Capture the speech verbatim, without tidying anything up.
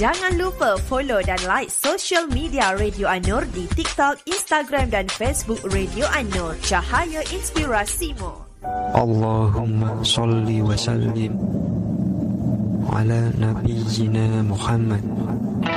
Jangan lupa follow dan like social media Radio An-Nur di TikTok, Instagram dan Facebook Radio An-Nur. Cahaya inspirasimu. Allahumma salli wa sallim ala nabiyyina Muhammad